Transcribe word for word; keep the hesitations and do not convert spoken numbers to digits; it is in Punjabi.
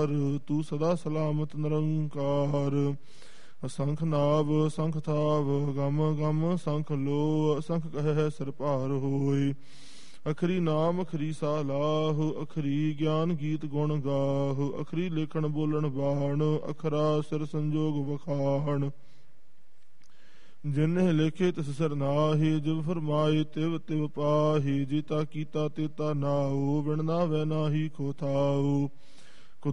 ਨਿਰੰਕਾਰ, ਤੂੰ ਸਦਾ ਸਲਾਮਤ ਨਿਰੰਕਾਰ। ਅਸੰਖ ਨਾਭ ਸੰਖ ਥਾਵ, ਗਮ ਗਮ ਸੰਖ ਲੋ, ਅਸੰਖ ਕਹਿ ਸਿਰ ਭਾਰ ਹੋਇ। ਅਖਰੀ ਨਾਮ ਅਖਰੀ ਸਾਲਾਹ, ਅਖਰੀ ਗਿਆਨ ਗੀਤ ਗੁਣ ਗਾਹ। ਅਖਰੀ ਲਿਖਣ ਬੋਲਣ ਬਾਣ, ਅਖਰਾ ਸਿਰ ਸੰਜੋਗ ਵਖਾਣ। ਜਿਨਹਿ ਲਿਖੇ ਤਿਸ ਸਿਰ ਨਾਹੀ, ਜਿਵ ਫਰਮਾਏ ਤਿਵ ਤਿਵ ਪਾਹੀ। ਜੀਤਾ ਕੀਤਾ ਤੇਤਾ ਨਾਉ, ਬਿਨ ਨਾਵੈ ਨਾਹੀ ਕੋ ਥਾਉ।